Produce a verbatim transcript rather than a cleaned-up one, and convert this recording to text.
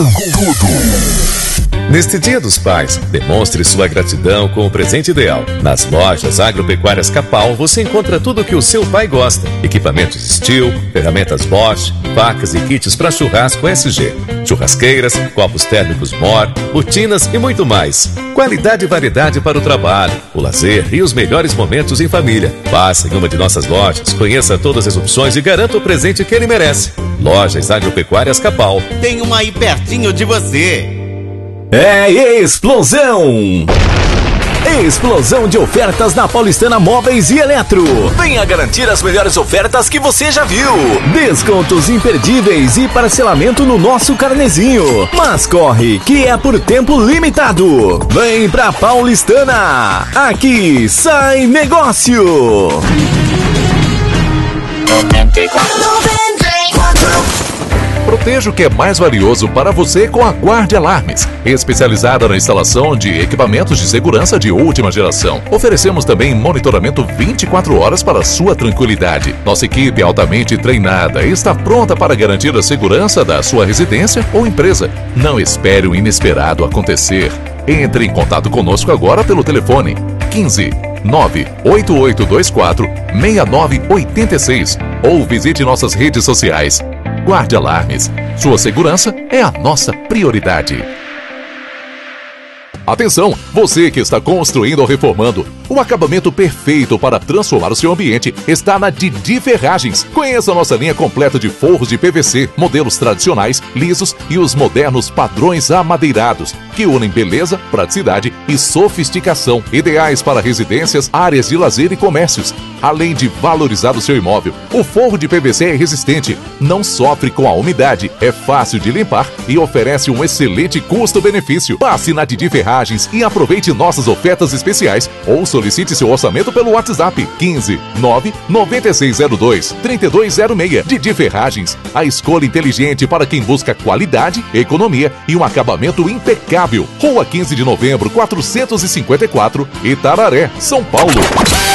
Neste Dia dos Pais, demonstre sua gratidão com o presente ideal. Nas lojas agropecuárias Capal, você encontra tudo o que o seu pai gosta. Equipamentos Steel, ferramentas Bosch, facas e kits para churrasco S G, churrasqueiras, copos térmicos Mor, botinas e muito mais. Qualidade e variedade para o trabalho, o lazer e os melhores momentos em família. Passe em uma de nossas lojas, conheça todas as opções e garanta o presente que ele merece. Lojas Agropecuárias Capal. Tem uma aí pertinho de você. É explosão! Explosão de ofertas na Paulistana Móveis e Eletro. Venha garantir as melhores ofertas que você já viu. Descontos imperdíveis e parcelamento no nosso carnezinho. Mas corre, que é por tempo limitado. Vem pra Paulistana. Aqui sai negócio. Proteja o que é mais valioso para você com a Guarde Alarmes, especializada na instalação de equipamentos de segurança de última geração. Oferecemos também monitoramento vinte e quatro horas para sua tranquilidade. Nossa equipe é altamente treinada e está pronta para garantir a segurança da sua residência ou empresa. Não espere o inesperado acontecer. Entre em contato conosco agora pelo telefone quinze, nove oito oito dois quatro, seis nove oito seis ou visite nossas redes sociais. Guarde Alarmes. Sua segurança é a nossa prioridade. Atenção, você que está construindo ou reformando, o acabamento perfeito para transformar o seu ambiente está na Didi Ferragens. Conheça a nossa linha completa de forros de P V C, modelos tradicionais, lisos e os modernos padrões amadeirados, que unem beleza, praticidade e sofisticação, ideais para residências, áreas de lazer e comércios. Além de valorizar o seu imóvel, o forro de P V C é resistente, não sofre com a umidade, é fácil de limpar e oferece um excelente custo-benefício. Passe na Didi Ferragens e aproveite nossas ofertas especiais ou solicite seu orçamento pelo WhatsApp quinze, nove nove seis zero dois, três dois zero seis. Didi Ferragens, a escolha inteligente para quem busca qualidade, economia e um acabamento impecável. Rua quinze de novembro, quatrocentos e cinquenta e quatro, Itararé, São Paulo.